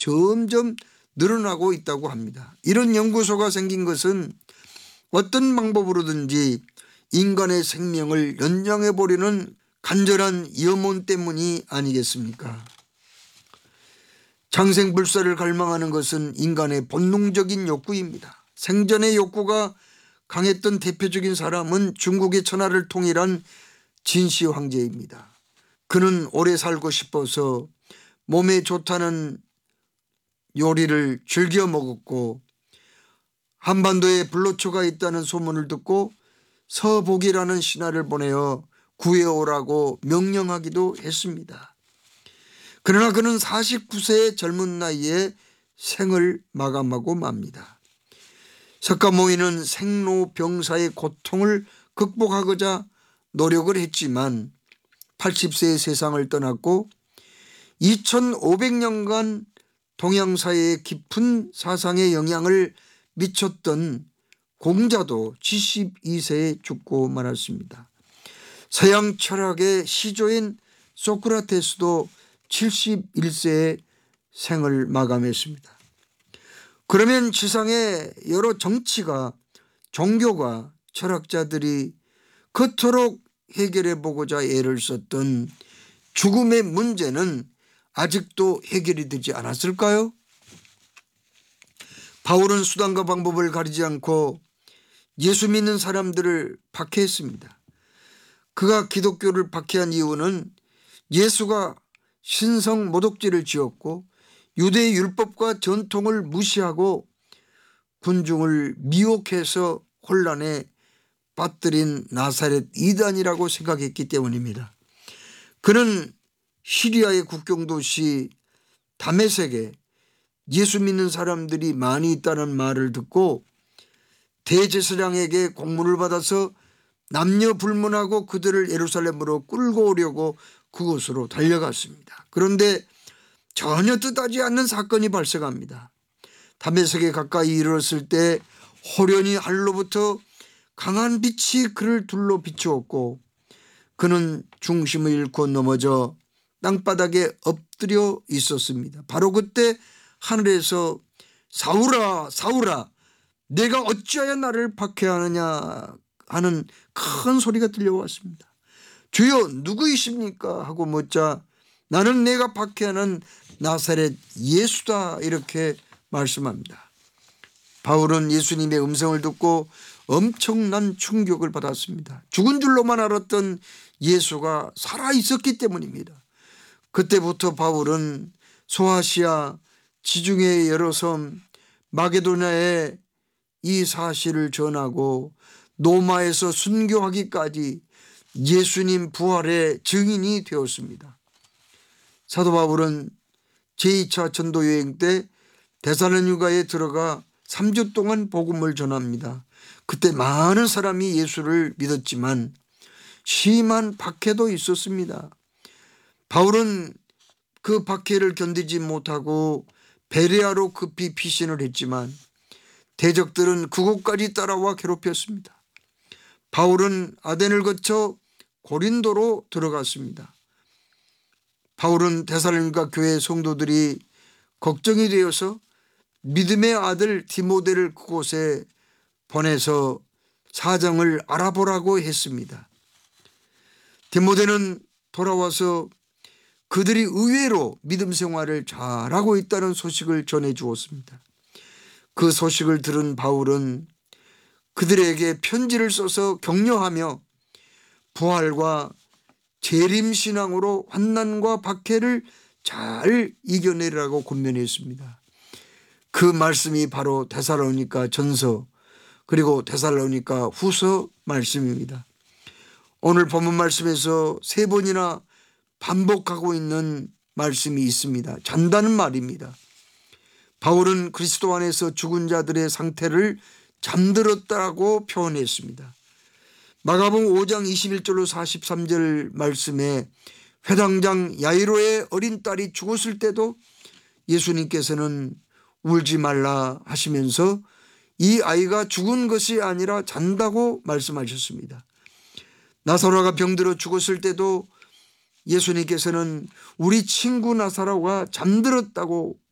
점점 늘어나고 있다고 합니다. 이런 연구소가 생긴 것은 어떤 방법으로든지 인간의 생명을 연장해 보려는 간절한 염원 때문이 아니겠습니까? 장생불사를 갈망하는 것은 인간의 본능적인 욕구입니다. 생존의 욕구가 강했던 대표적인 사람은 중국의 천하를 통일한 진시 황제입니다. 그는 오래 살고 싶어서 몸에 좋다는 요리를 즐겨 먹었고, 한반도에 불로초가 있다는 소문을 듣고 서복이라는 신하를 보내어 구해오라고 명령하기도 했습니다. 그러나 그는 49세의 젊은 나이에 생을 마감하고 맙니다. 석가모니는 생로병사의 고통을 극복하고자 노력을 했지만 80세에 세상을 떠났고 2500년간 동양사회의 깊은 사상에 영향을 미쳤던 공자도 72세에 죽고 말았습니다. 서양 철학의 시조인 소크라테스도 71세에 생을 마감했습니다. 그러면 지상의 여러 정치가, 종교가, 철학자들이 그토록 해결해 보고자 애를 썼던 죽음의 문제는 아직도 해결이 되지 않았을까요? 바울은 수단과 방법을 가리지 않고 예수 믿는 사람들을 박해했습니다. 그가 기독교를 박해한 이유는 예수가 신성 모독죄를 지었고 유대의 율법과 전통을 무시하고 군중을 미혹해서 혼란에 빠뜨린 나사렛 이단이라고 생각했기 때문입니다. 그는 시리아의 국경도시 다메섹에 예수 믿는 사람들이 많이 있다는 말을 듣고 대제사장에게 공문을 받아서 남녀 불문하고 그들을 예루살렘으로 끌고 오려고 그곳으로 달려갔습니다. 그런데 전혀 뜻하지 않는 사건이 발생합니다. 다메섹에 가까이 이르렀을 때 호련히 하늘로부터 강한 빛이 그를 둘러 비추었고 그는 중심을 잃고 넘어져 땅바닥에 엎드려 있었습니다. 바로 그때 하늘에서 사울아 사울아 내가 어찌하여 나를 박해하느냐 하는 큰 소리가 들려왔습니다. 주여 누구이십니까 하고 묻자 나는 내가 박해하는 나사렛 예수다 이렇게 말씀합니다. 바울은 예수님의 음성을 듣고 엄청난 충격을 받았습니다. 죽은 줄로만 알았던 예수가 살아있었기 때문입니다. 그때부터 바울은 소아시아 지중해의 여러 섬 마게도냐에 이 사실을 전하고 로마에서 순교하기까지 예수님 부활의 증인이 되었습니다. 사도 바울은 제2차 전도여행 때 데살로니가에 들어가 3주 동안 복음을 전합니다. 그때 많은 사람이 예수를 믿었지만 심한 박해도 있었습니다. 바울은 그 박해를 견디지 못하고 베레아로 급히 피신을 했지만 대적들은 그곳까지 따라와 괴롭혔습니다. 바울은 아덴을 거쳐 고린도로 들어갔습니다. 바울은 데살로니가 교회 성도들이 걱정이 되어서 믿음의 아들 디모데를 그곳에 보내서 사정을 알아보라고 했습니다. 디모데는 돌아와서 그들이 의외로 믿음 생활을 잘하고 있다는 소식을 전해 주었습니다. 그 소식을 들은 바울은 그들에게 편지를 써서 격려하며 부활과 재림신앙으로 환난과 박해를 잘 이겨내라고 권면했습니다. 그 말씀이 바로 데살로니가 전서 그리고 데살로니가 후서 말씀입니다. 오늘 본문 말씀에서 3번이나 반복하고 있는 말씀이 있습니다. 잔다는 말입니다. 바울은 그리스도 안에서 죽은 자들의 상태를 잠들었다고 표현했습니다. 마가복음 5장 21절로 43절 말씀에 회당장 야이로의 어린 딸이 죽었을 때도 예수님께서는 울지 말라 하시면서 이 아이가 죽은 것이 아니라 잔다고 말씀하셨습니다. 나사로가 병들어 죽었을 때도 예수님께서는 우리 친구 나사로가 잠들었다고